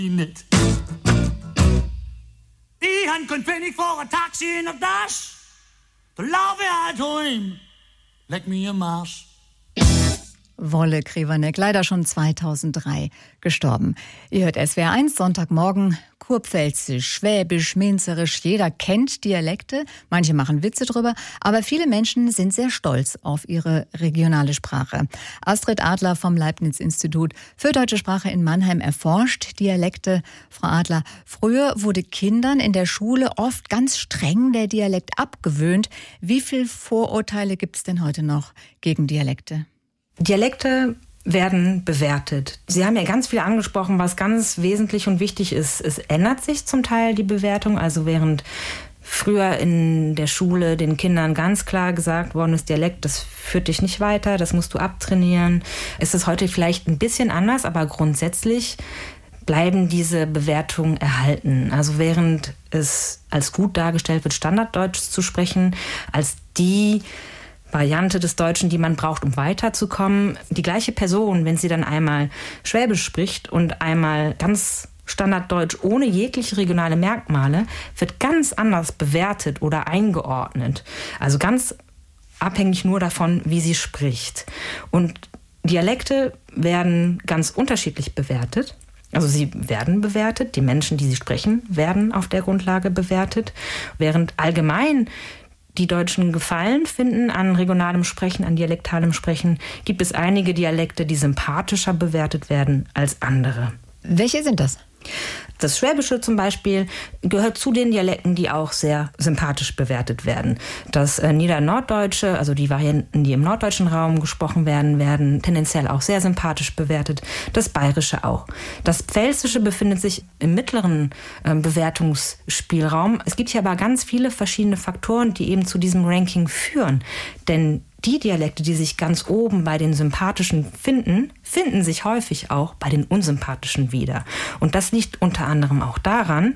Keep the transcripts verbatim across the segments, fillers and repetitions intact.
niet. Die han kunt penny voor een taxi in de das. De lauwe uit heim. Leck mir ihr Marsch. Wolle Krewanek, leider schon zweitausenddrei gestorben. Ihr hört S W R eins, Sonntagmorgen, Kurpfälzisch, Schwäbisch, Minzerisch. Jeder kennt Dialekte, manche machen Witze drüber, aber viele Menschen sind sehr stolz auf ihre regionale Sprache. Astrid Adler vom Leibniz-Institut für deutsche Sprache in Mannheim erforscht Dialekte. Frau Adler, früher wurde Kindern in der Schule oft ganz streng der Dialekt abgewöhnt. Wie viel Vorurteile gibt es denn heute noch gegen Dialekte? Dialekte werden bewertet. Sie haben ja ganz viel angesprochen, was ganz wesentlich und wichtig ist. Es ändert sich zum Teil die Bewertung. Also während früher in der Schule den Kindern ganz klar gesagt worden ist, Dialekt, das führt dich nicht weiter, das musst du abtrainieren, ist es heute vielleicht ein bisschen anders, aber grundsätzlich bleiben diese Bewertungen erhalten. Also während es als gut dargestellt wird, Standarddeutsch zu sprechen, als die Variante des Deutschen, die man braucht, um weiterzukommen. Die gleiche Person, wenn sie dann einmal Schwäbisch spricht und einmal ganz Standarddeutsch ohne jegliche regionale Merkmale, wird ganz anders bewertet oder eingeordnet. Also ganz abhängig nur davon, wie sie spricht. Und Dialekte werden ganz unterschiedlich bewertet. Also sie werden bewertet, die Menschen, die sie sprechen, werden auf der Grundlage bewertet, während allgemein die Deutschen Gefallen finden an regionalem Sprechen, an dialektalem Sprechen, gibt es einige Dialekte, die sympathischer bewertet werden als andere. Welche sind das? Das Schwäbische zum Beispiel gehört zu den Dialekten, die auch sehr sympathisch bewertet werden. Das äh, Niedernorddeutsche, also die Varianten, die im norddeutschen Raum gesprochen werden, werden tendenziell auch sehr sympathisch bewertet. Das Bayerische auch. Das Pfälzische befindet sich im mittleren äh, Bewertungsspielraum. Es gibt hier aber ganz viele verschiedene Faktoren, die eben zu diesem Ranking führen. Denn die Dialekte, die sich ganz oben bei den Sympathischen finden, finden sich häufig auch bei den Unsympathischen wieder. Und das liegt unter anderem auch daran,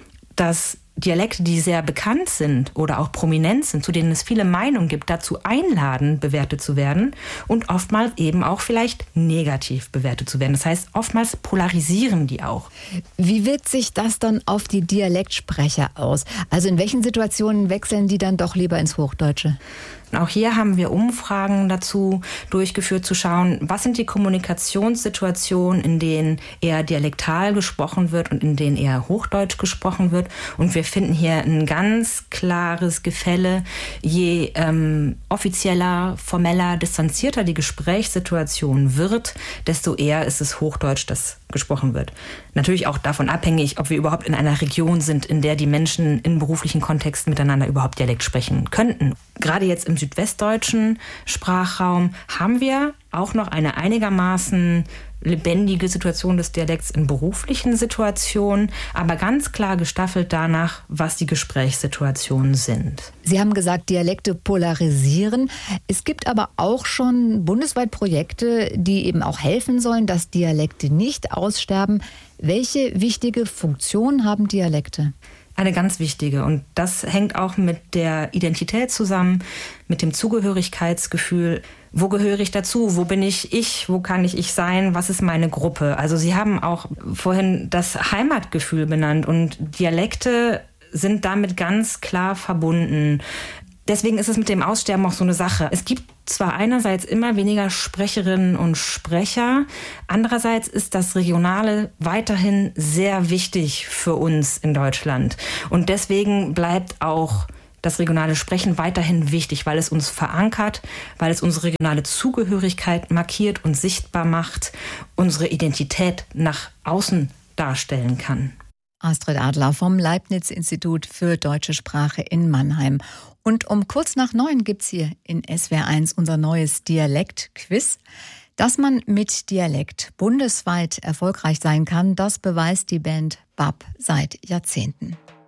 dass Dialekte, die sehr bekannt sind oder auch prominent sind, zu denen es viele Meinungen gibt, dazu einladen, bewertet zu werden und oftmals eben auch vielleicht negativ bewertet zu werden. Das heißt, oftmals polarisieren die auch. Wie wirkt sich das dann auf die Dialektsprecher aus? Also in welchen Situationen wechseln die dann doch lieber ins Hochdeutsche? Auch hier haben wir Umfragen dazu durchgeführt, zu schauen, was sind die Kommunikationssituationen, in denen eher dialektal gesprochen wird und in denen eher Hochdeutsch gesprochen wird. Und wir finden hier ein ganz klares Gefälle. Je ähm, offizieller, formeller, distanzierter die Gesprächssituation wird, desto eher ist es Hochdeutsch, das gesprochen wird. Natürlich auch davon abhängig, ob wir überhaupt in einer Region sind, in der die Menschen in beruflichen Kontexten miteinander überhaupt Dialekt sprechen könnten. Gerade jetzt im südwestdeutschen Sprachraum haben wir auch noch eine einigermaßen lebendige Situation des Dialekts in beruflichen Situationen, aber ganz klar gestaffelt danach, was die Gesprächssituationen sind. Sie haben gesagt, Dialekte polarisieren. Es gibt aber auch schon bundesweit Projekte, die eben auch helfen sollen, dass Dialekte nicht aussterben. Welche wichtige Funktion haben Dialekte? Eine ganz wichtige. Und das hängt auch mit der Identität zusammen, mit dem Zugehörigkeitsgefühl. Wo gehöre ich dazu? Wo bin ich ich? Wo kann ich ich sein? Was ist meine Gruppe? Also Sie haben auch vorhin das Heimatgefühl benannt und Dialekte sind damit ganz klar verbunden. Deswegen ist es mit dem Aussterben auch so eine Sache. Es gibt zwar einerseits immer weniger Sprecherinnen und Sprecher, andererseits ist das Regionale weiterhin sehr wichtig für uns in Deutschland. Und deswegen bleibt auch das regionale Sprechen weiterhin wichtig, weil es uns verankert, weil es unsere regionale Zugehörigkeit markiert und sichtbar macht, unsere Identität nach außen darstellen kann. Astrid Adler vom Leibniz-Institut für deutsche Sprache in Mannheim. Und um kurz nach neun gibt's hier in S W R eins unser neues Dialekt-Quiz. Dass man mit Dialekt bundesweit erfolgreich sein kann, das beweist die Band B A P seit Jahrzehnten.